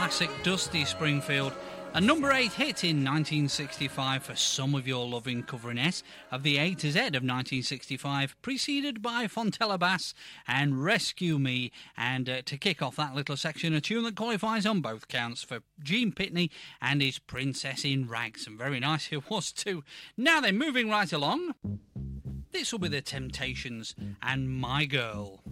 classic Dusty Springfield. A number 8 hit in 1965 for Some of Your Loving, covering S of the A to Z of 1965, preceded by Fontella Bass and Rescue Me. And to kick off that little section, a tune that qualifies on both counts for Gene Pitney and his Princess in Rags. And very nice it was too. Now then, moving right along, this will be The Temptations and My Girl.